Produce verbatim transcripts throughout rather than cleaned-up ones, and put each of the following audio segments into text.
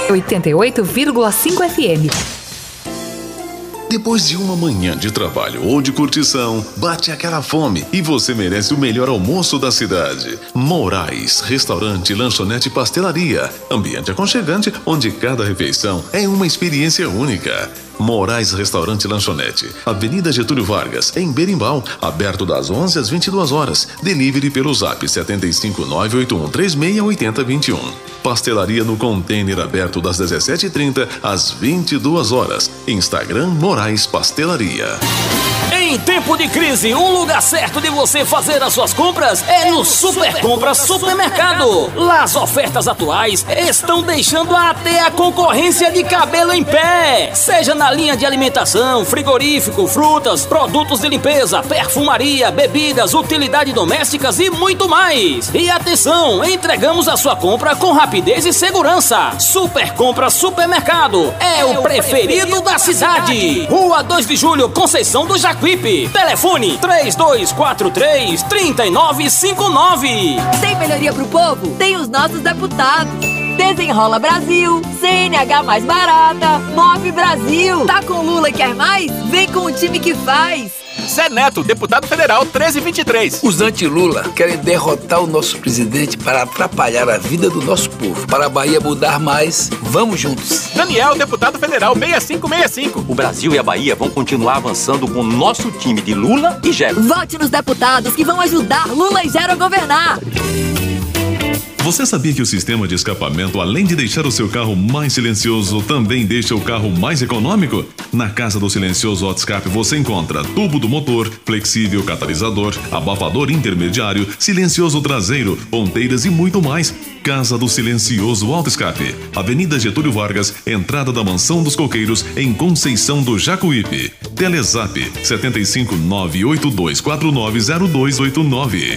oitenta e oito vírgula cinco F M. Depois de uma manhã de trabalho ou de curtição, bate aquela fome e você merece o melhor almoço da cidade. Moraes, restaurante, lanchonete e pastelaria. Ambiente aconchegante, onde cada refeição é uma experiência única. Moraes Restaurante e Lanchonete, Avenida Getúlio Vargas, em Berimbau, aberto das onze às vinte e duas horas. Delivery pelo zap sete cinco nove oito um três seis oito zero dois um. Pastelaria no container aberto das dezessete e trinta às vinte e duas horas. Instagram Moraes Pastelaria. Em tempo de crise, um lugar certo de você fazer as suas compras é no Super Compras Supermercado. Lá as ofertas atuais estão deixando até a concorrência de cabelo em pé. Seja na linha de alimentação, frigorífico, frutas, produtos de limpeza, perfumaria, bebidas, utilidades domésticas e muito mais. E atenção, entregamos a sua compra com rapidez e segurança. Super Compras Supermercado é o preferido da cidade. Rua dois de Julho, Conceição do Jacuípe. Telefone três dois quatro três, três nove cinco nove. Tem melhoria pro povo? Tem os nossos deputados. Desenrola Brasil, C N H mais barata, Move Brasil. Tá com Lula e quer mais? Vem com o time que faz. Zé Neto, deputado federal treze vinte e três. Os anti-Lula querem derrotar o nosso presidente para atrapalhar a vida do nosso povo. Para a Bahia mudar mais, vamos juntos. Daniel, deputado federal seis cinco seis cinco. O Brasil e a Bahia vão continuar avançando com o nosso time de Lula e Gero. Vote nos deputados que vão ajudar Lula e Gero a governar. Você sabia que o sistema de escapamento, além de deixar o seu carro mais silencioso, também deixa o carro mais econômico? Na Casa do Silencioso Autoscape você encontra tubo do motor, flexível catalisador, abafador intermediário, silencioso traseiro, ponteiras e muito mais. Casa do Silencioso Autoscape, Avenida Getúlio Vargas, entrada da Mansão dos Coqueiros, em Conceição do Jacuípe. Telezap sete cinco nove oito dois quatro nove zero dois oito nove.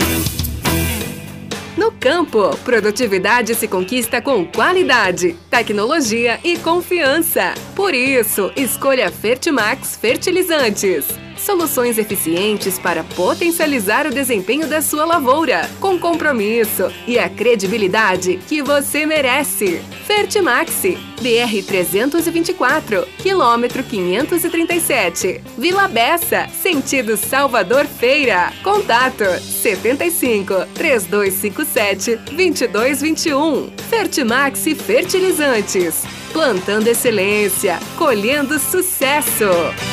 No campo, produtividade se conquista com qualidade, tecnologia e confiança. Por isso, escolha Fertimax Fertilizantes. Soluções eficientes para potencializar o desempenho da sua lavoura, com compromisso e a credibilidade que você merece. Fertimax, B R trezentos e vinte e quatro, quilômetro quinhentos e trinta e sete, Vila Bessa, sentido Salvador Feira. Contato setenta e cinco, três dois cinco sete, dois dois dois um. Fertimax Fertilizantes, plantando excelência, colhendo sucesso.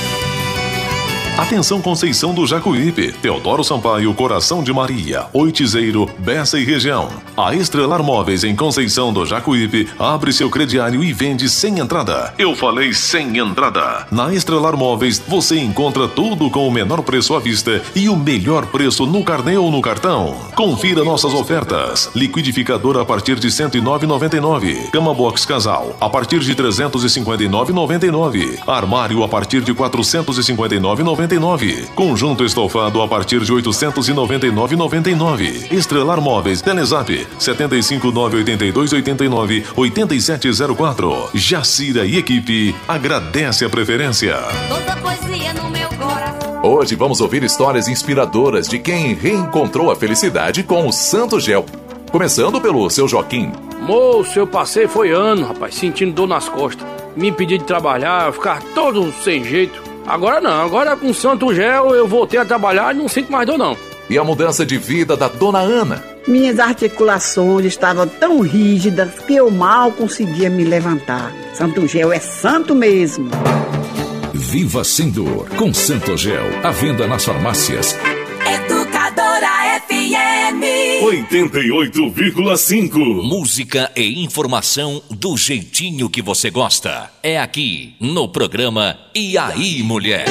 Atenção Conceição do Jacuípe, Teodoro Sampaio, Coração de Maria, Oitizeiro, Bessa e região. A Estrelar Móveis em Conceição do Jacuípe abre seu crediário e vende sem entrada. Eu falei sem entrada. Na Estrelar Móveis você encontra tudo com o menor preço à vista e o melhor preço no carnê ou no cartão. Confira nossas ofertas. Liquidificador a partir de cento e nove reais e noventa e nove centavos. Cama Box Casal a partir de trezentos e cinquenta e nove reais e noventa e nove centavos. Armário a partir de quatrocentos e cinquenta e nove reais e noventa e nove centavos. Conjunto estofado a partir de oitocentos e noventa e nove reais e noventa e nove centavos. Estrelar Móveis, Telezap sete cinco nove oito dois oito nove oito sete zero quatro. Jacira e equipe agradece a preferência. Toda poesia no meu coração. Hoje vamos ouvir histórias inspiradoras de quem reencontrou a felicidade com o Santo Gel. Começando pelo seu Joaquim. Moço, eu passei foi ano, rapaz, sentindo dor nas costas. Me impedi de trabalhar, ficar todo sem jeito. Agora não, agora com Santo Gel eu voltei a trabalhar e não sinto mais dor não. E a mudança de vida da dona Ana. Minhas articulações estavam tão rígidas que eu mal conseguia me levantar. Santo Gel é santo mesmo. Viva sem dor com Santo Gel. À venda nas farmácias. Educadora F M oitenta e oito vírgula cinco. Música e informação do jeitinho que você gosta. É aqui no programa E aí, Mulher.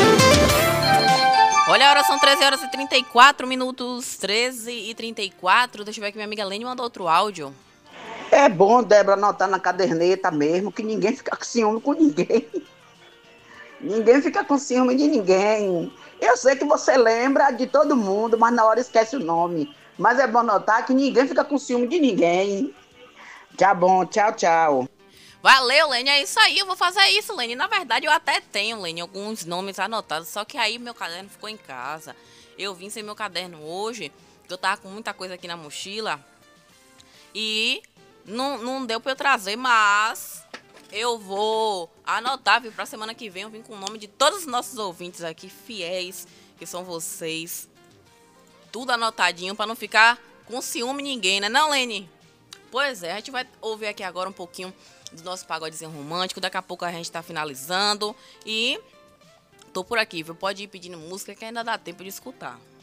Olha a hora, são treze horas e trinta e quatro minutos, treze e trinta e quatro. Deixa eu ver que minha amiga Lene mandou outro áudio. É bom, Débora, anotar na caderneta mesmo, que ninguém fica com ciúme com ninguém. Ninguém fica com ciúme de ninguém. Eu sei que você lembra de todo mundo, mas na hora esquece o nome. Mas é bom notar que ninguém fica com ciúme de ninguém. Tá bom, tchau, tchau. Valeu, Lene, é isso aí, eu vou fazer isso, Lene. Na verdade, eu até tenho, Lene, alguns nomes anotados, só que aí meu caderno ficou em casa. Eu vim sem meu caderno hoje, eu tava com muita coisa aqui na mochila. E não, não deu pra eu trazer, mas Eu vou anotar, viu, pra semana que vem eu vim com o nome de todos os nossos ouvintes aqui, fiéis, que são vocês. Tudo anotadinho pra não ficar com ciúme ninguém, né não, Lene? Pois é, a gente vai ouvir aqui agora um pouquinho do nosso pagodezinho romântico. Daqui a pouco a gente tá finalizando. E tô por aqui, viu? Pode ir pedindo música que ainda dá tempo de escutar.